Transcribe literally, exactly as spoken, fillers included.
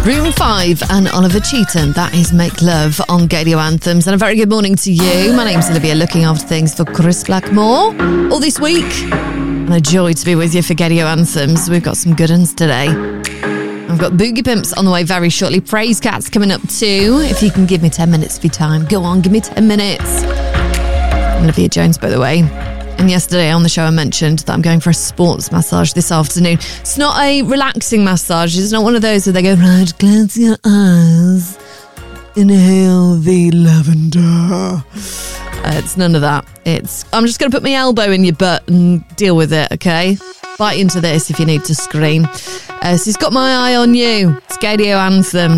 Room five and Oliver Cheatham. That is Make Love on Gadio Anthems. And a very good morning to you. My name's Olivia, looking after things for Chris Blackmore all this week. And a joy to be with you for Gadio Anthems. We've got some good ones today. I've got Boogie Pimps on the way very shortly. Praise Cats coming up too. If you can give me ten minutes of your time, go on, give me ten minutes. I'm Olivia Jones, by the way. And yesterday on the show I mentioned that I'm going for a sports massage this afternoon. It's not a relaxing massage. It's not one of those where they go, right, close your eyes, inhale the lavender. Uh, it's none of that. It's I'm just going to put my elbow in your butt and deal with it, okay? Bite into this if you need to scream. Uh, so he's got my eye on you. It's Gadio Anthem.